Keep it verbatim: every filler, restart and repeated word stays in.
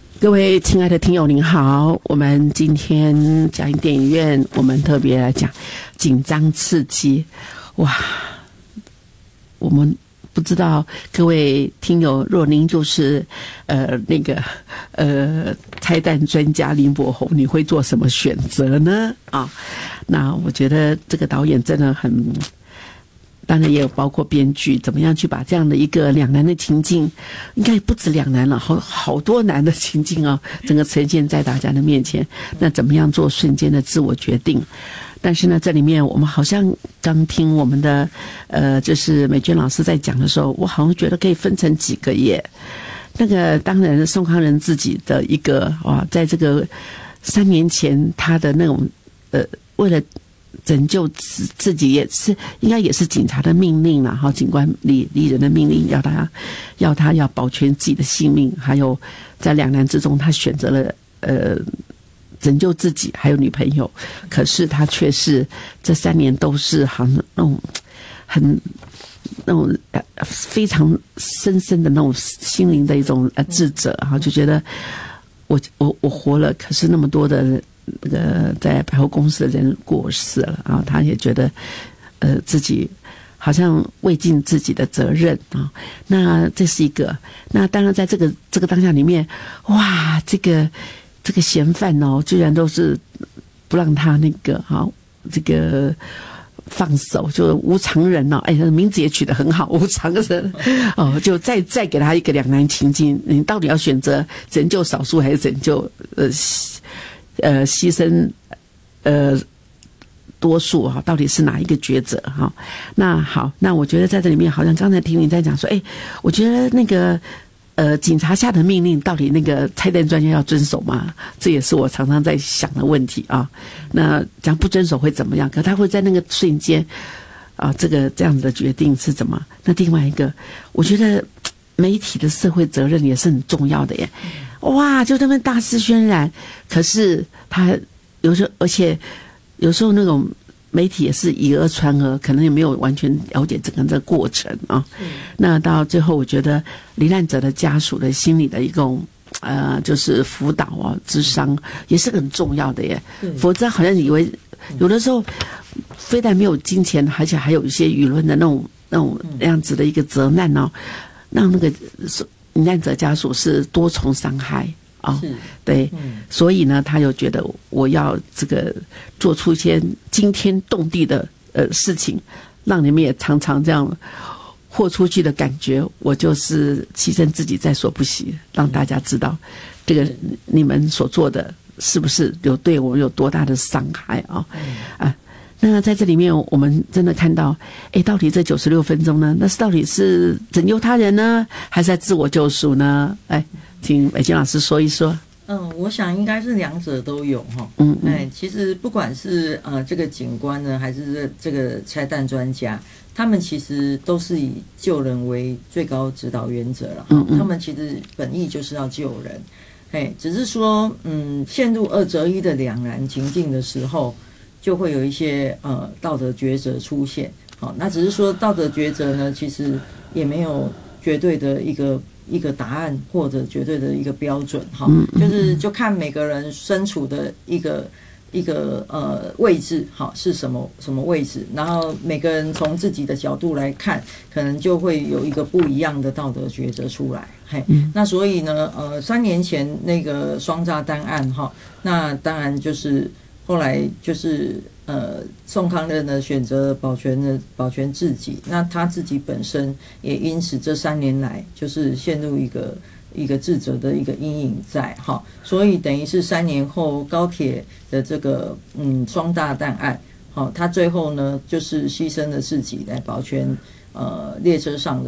各位亲爱的听友您好，我们今天嘉义电影院我们特别来讲紧张刺激。哇，我们不知道各位听友，若您就是呃那个呃拆弹专家林柏宏，你会做什么选择呢？啊，那我觉得这个导演真的很，当然也有包括编剧，怎么样去把这样的一个两难的情境，应该不止两难了，好好多难的情境哦，整个呈现在大家的面前。那怎么样做瞬间的自我决定？但是呢，这里面我们好像刚听我们的呃，就是美娟老师在讲的时候，我好像觉得可以分成几个耶。那个当然宋康仁自己的一个啊，在这个三年前他的那种呃，为了拯救自自己也是应该也是警察的命令啦，哈，警官李李仁的命令，要他要他要保全自己的性命，还有在两难之中，他选择了呃拯救自己，还有女朋友，可是他却是这三年都是好像那种很那种呃非常深深的那种心灵的一种呃智者，哈，就觉得我我我活了，可是那么多的。那个在百货公司的人过世了啊，他也觉得，呃，自己好像未尽自己的责任啊。那这是一个，那当然在这个这个当下里面，哇，这个这个嫌犯哦，居然都是不让他那个啊，这个放手，就无常人哦，哎，他的名字也取得很好，无常人哦，就再再给他一个两难情境，你到底要选择拯救少数还是拯救呃？呃，牺牲呃多数哈，到底是哪一个抉择哈？那好，那我觉得在这里面，好像刚才听你在讲说，哎，我觉得那个呃，警察下的命令，到底那个拆弹专家要遵守吗？这也是我常常在想的问题啊。那讲不遵守会怎么样？可他会在那个瞬间啊，这个这样子的决定是怎么？那另外一个，我觉得媒体的社会责任也是很重要的耶。哇，就这么大肆渲染，可是他有时候，而且有时候那种媒体也是以讹传讹，可能也没有完全了解整个这个过程啊。嗯、那到最后，我觉得罹难者的家属的心理的一种呃，就是辅导啊、咨商也是很重要的耶。嗯、否则好像以为有的时候非但没有金钱，而且还有一些舆论的那种那种那样子的一个责难哦，让那个。罹难者家属是多重伤害啊、哦，对、嗯，所以呢，他又觉得我要这个做出一些惊天动地的呃事情，让你们也常常这样豁出去的感觉。我就是牺牲自己在所不惜，让大家知道这个你们所做的是不是有对我有多大的伤害啊、哦嗯、啊。那在这里面，我们真的看到，哎，到底这九十六分钟呢？那是到底是拯救他人呢，还是在自我救赎呢？哎，请美娟老师说一说。 嗯，我想应该是两者都有哈。嗯嗯。哎，其实不管是呃这个警官呢，还是这个拆弹专家，他们其实都是以救人为最高指导原则了。嗯嗯。他们其实本意就是要救人，哎，只是说，嗯，陷入二择一的两难情境的时候。就会有一些呃道德抉择出现，好，那只是说道德抉择呢，其实也没有绝对的一个一个答案或者绝对的一个标准，哈，就是就看每个人身处的一个一个呃位置，好是什么什么位置，然后每个人从自己的角度来看，可能就会有一个不一样的道德抉择出来，嘿，那所以呢，呃，三年前那个双炸弹案，哈，那当然就是。后来就是呃，宋康仁呢选择保全的保全自己，那他自己本身也因此这三年来就是陷入一个一个自责的一个阴影在哈，所以等于是三年后高铁的这个嗯双炸弹案，好，他最后呢就是牺牲了自己来保全呃列车上的